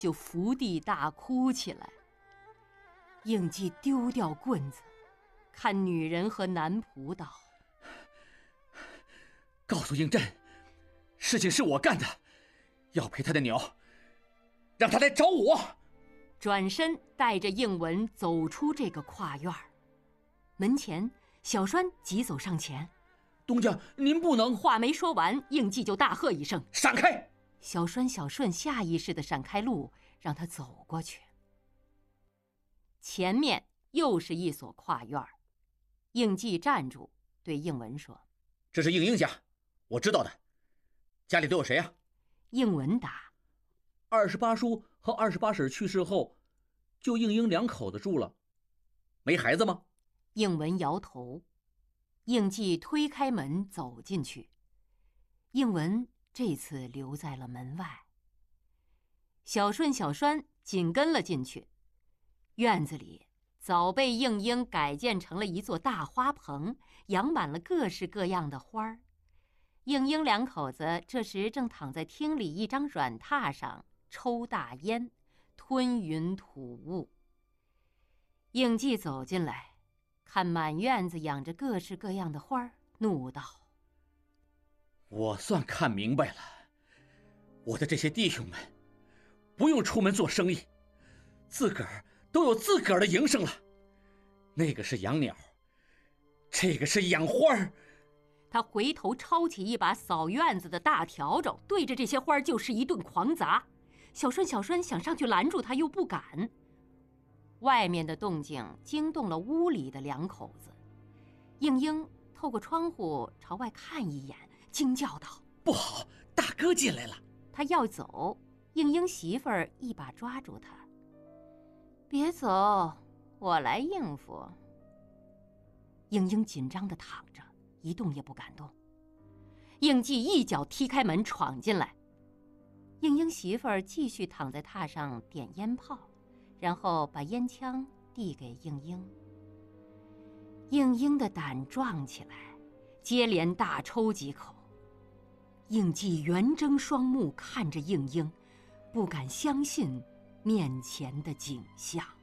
就伏地大哭起来。应季丢掉棍子，看女人和男仆道：“ 告诉应真，事情是我干的，要陪他的鸟，让他来找我。” 转身带着应文走出这个跨院。门前，小栓急走上前：“ 东家，您不能……” 话没说完，应季就大喝一声：“ 闪开！” 小栓、小顺下意识地闪开路，让他走过去。前面又是一所跨院，应季站住，对应文说：“ 这是应英家，我知道的。家里都有谁啊？” 应文答 ：“28叔和28婶去世后，就应英2口子住了。 没孩子吗？” 应文摇头。应季推开门走进去，应文这次留在了门外。小顺、小栓紧跟了进去。院子里早被应英改建成了一座大花棚，养满了各式各样的花儿。应英2口子这时正躺在厅里一张软榻上抽大烟，吞云吐雾。应季走进来，看满院子养着各式各样的花儿，怒道：“ 我算看明白了，我的这些弟兄们不用出门做生意，自个儿都有自个儿的营生了。那个是养鸟，这个是养花儿。” 他回头抄起一把扫院子的大笤帚，对着这些花就是一顿狂砸。小顺、小栓想上去拦住他，又不敢。外面的动静惊动了屋里的2口子。应英透过窗户朝外看一眼，惊叫道：“ 不好，大哥进来了！” 他要走，应英媳妇儿一把抓住他：“别走，我来应付。”应英紧张地躺着，一动也不敢动。应季一脚踢开门闯进来。应英媳妇儿继续躺在榻上点烟泡，然后把烟枪递给应英。应英的胆壮起来，接连大抽几口。应季圆睁双目看着应英，不敢相信面前的景象。